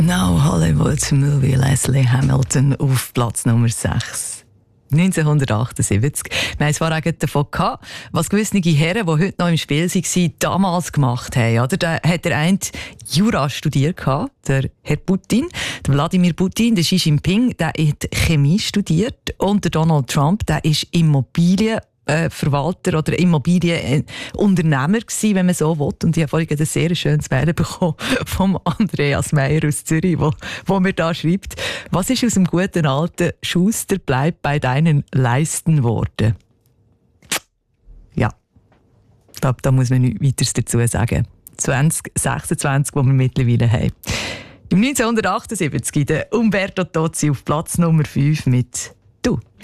No Hollywood Movie, Leslie Hamilton auf Platz Nummer 6. 1978. Wir haben es vorhin davon gehabt, was gewisse Herren, die heute noch im Spiel waren, damals gemacht haben. Oder? Da hat der eine Jura studiert, der Herr Putin, der Wladimir Putin, der Xi Jinping, der hat Chemie studiert und der Donald Trump, der ist Immobilienverwalter oder Immobilienunternehmer gewesen, wenn man so will. Und ich habe vorhin ein sehr schönes Mail bekommen vom Andreas Meyer aus Zürich, wo mir da schreibt, was ist aus dem guten alten Schuster bleibt bei deinen Leisten worden? Ja, ich glaube, da muss man nichts weiteres dazu sagen. 2026, die wir mittlerweile haben. Im 1978 der Umberto Tozzi auf Platz Nummer 5 mit «Du».